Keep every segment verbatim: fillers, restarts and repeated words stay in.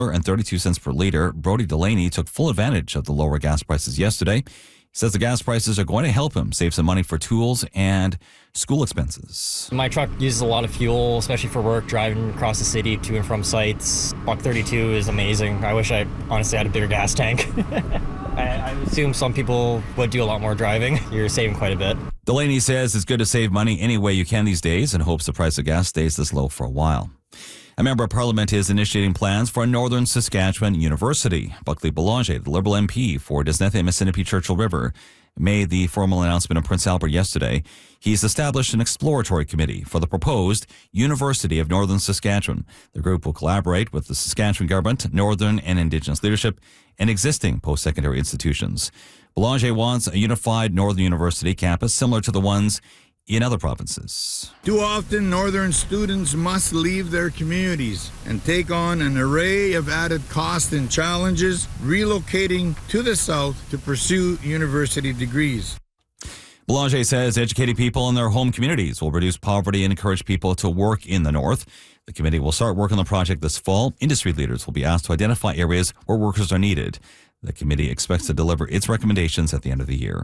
and thirty-two cents per liter. Brody Delaney took full advantage of the lower gas prices yesterday. He says the gas prices are going to help him save some money for tools and school expenses. My truck uses a lot of fuel, especially for work, driving across the city to and from sites. Buck thirty-two is amazing. I wish I honestly had a bigger gas tank. I, I assume some people would do a lot more driving. You're saving quite a bit. Delaney says it's good to save money any way you can these days and hopes the price of gas stays this low for a while. A member of Parliament is initiating plans for a Northern Saskatchewan university. Buckley Boulanger, the Liberal M P for Disnethia-Massinipi-Churchill River, made the formal announcement in Prince Albert yesterday. He's established an exploratory committee for the proposed University of Northern Saskatchewan. The group will collaborate with the Saskatchewan government, Northern and Indigenous leadership, and existing post-secondary institutions. Boulanger wants a unified Northern University campus similar to the ones in other provinces. Too often, Northern students must leave their communities and take on an array of added costs and challenges, relocating to the south to pursue university degrees. Boulanger says educating people in their home communities will reduce poverty and encourage people to work in the north. The committee will start work on the project this fall. Industry leaders will be asked to identify areas where workers are needed. The committee expects to deliver its recommendations at the end of the year.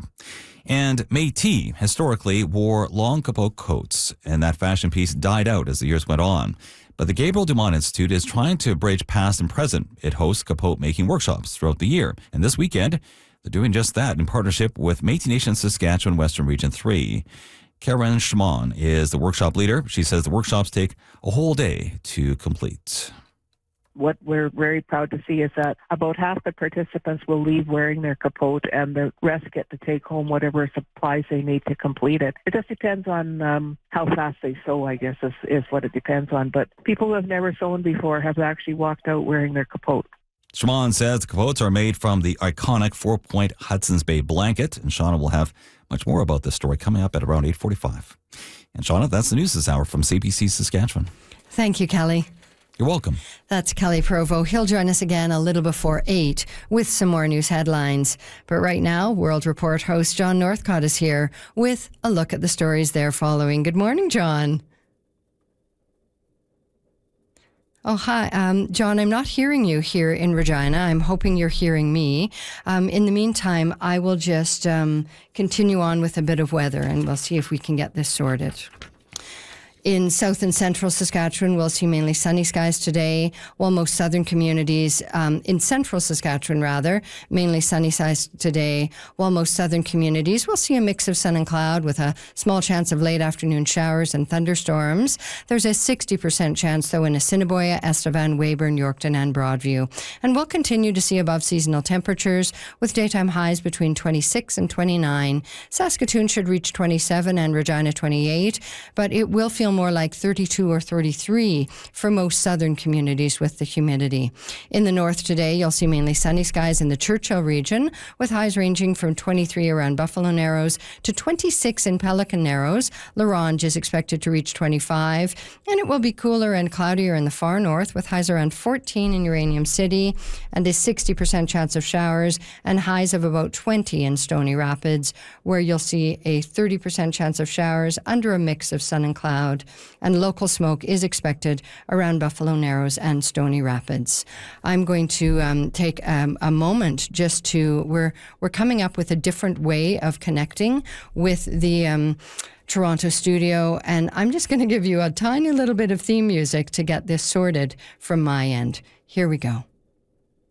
And Métis historically wore long capote coats, and that fashion piece died out as the years went on. But the Gabriel Dumont Institute is trying to bridge past and present. It hosts capote making workshops throughout the year. And this weekend, they're doing just that in partnership with Métis Nation Saskatchewan Western Region three. Karen Schmann is the workshop leader. She says the workshops take a whole day to complete. What we're very proud to see is that about half the participants will leave wearing their capote and the rest get to take home whatever supplies they need to complete it. It just depends on um, how fast they sew, I guess, is, is what it depends on. But people who have never sewn before have actually walked out wearing their capote. Shimon says the capotes are made from the iconic four-point Hudson's Bay blanket, and Shauna will have much more about this story coming up at around eight forty-five. And Shauna, that's the news this hour from C B C Saskatchewan. Thank you, Kelly. You're welcome. That's Kelly Provo. He'll join us again a little before eight with some more news headlines. But right now, World Report host John Northcott is here with a look at the stories they're following. Good morning, John. Oh, hi. Um, John, I'm not hearing you here in Regina. I'm hoping you're hearing me. Um, in the meantime, I will just um, continue on with a bit of weather, and we'll see if we can get this sorted. In south and central Saskatchewan, we'll see mainly sunny skies today, while most southern communities, um, in central Saskatchewan rather, mainly sunny skies today, while most southern communities will see a mix of sun and cloud with a small chance of late afternoon showers and thunderstorms. There's a sixty percent chance, though, in Assiniboia, Estevan, Weyburn, Yorkton, and Broadview. And we'll continue to see above seasonal temperatures with daytime highs between twenty-six and twenty-nine. Saskatoon should reach twenty-seven and Regina twenty-eight, but it will feel more like thirty-two or thirty-three for most southern communities with the humidity. In the north today, you'll see mainly sunny skies in the Churchill region, with highs ranging from twenty-three around Buffalo Narrows to twenty-six in Pelican Narrows. La Ronge is expected to reach twenty-five, and it will be cooler and cloudier in the far north, with highs around fourteen in Uranium City and a sixty percent chance of showers, and highs of about twenty in Stony Rapids, where you'll see a thirty percent chance of showers under a mix of sun and cloud. And local smoke is expected around Buffalo Narrows and Stony Rapids. I'm going to um, take um, a moment just to, we're, we're coming up with a different way of connecting with the um, Toronto studio, and I'm just going to give you a tiny little bit of theme music to get this sorted from my end. Here we go.